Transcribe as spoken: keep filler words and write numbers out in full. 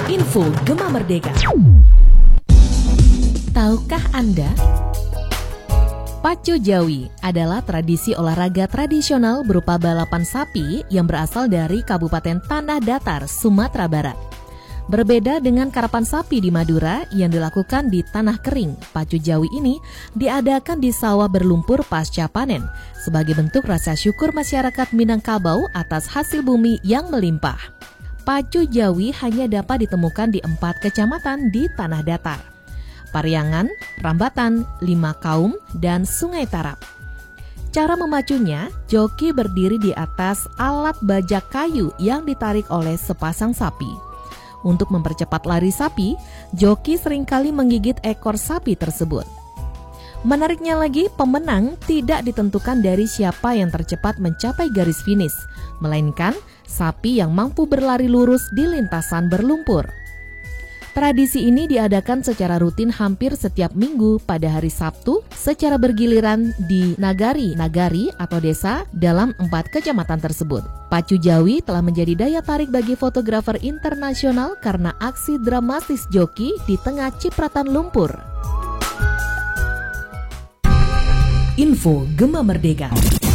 Info Gema Merdeka. Tahukah Anda? Pacu Jawi adalah tradisi olahraga tradisional berupa balapan sapi yang berasal dari Kabupaten Tanah Datar, Sumatera Barat. Berbeda dengan karapan sapi di Madura yang dilakukan di tanah kering, pacu Jawi ini diadakan di sawah berlumpur pasca panen sebagai bentuk rasa syukur masyarakat Minangkabau atas hasil bumi yang melimpah. Pacu Jawi hanya dapat ditemukan di empat kecamatan di Tanah Datar: Pariangan, Rambatan, Lima Kaum, dan Sungai Tarap. Cara memacunya, joki berdiri di atas alat bajak kayu yang ditarik oleh sepasang sapi. Untuk mempercepat lari sapi, joki seringkali menggigit ekor sapi tersebut. Menariknya lagi, pemenang tidak ditentukan dari siapa yang tercepat mencapai garis finish, melainkan sapi yang mampu berlari lurus di lintasan berlumpur. Tradisi ini diadakan secara rutin hampir setiap minggu pada hari Sabtu secara bergiliran di nagari-nagari atau desa dalam empat kecamatan tersebut. Pacu Jawi telah menjadi daya tarik bagi fotografer internasional karena aksi dramatis joki di tengah cipratan lumpur. Info Gema Merdeka.